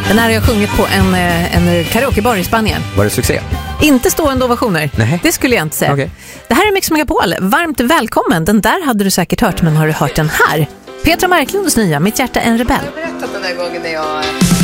Den här har jag sjungit på en karaokebar i Spanien. Var det succé? Inte stående ovationer. Nej. Det skulle jag inte säga. Okay. Det här är Mix Megapol. Varmt välkommen. Den där hade du säkert hört, men har du hört den här? Petra Marklunds nya Mitt hjärta en rebell. Jag har berättat den där gången när jag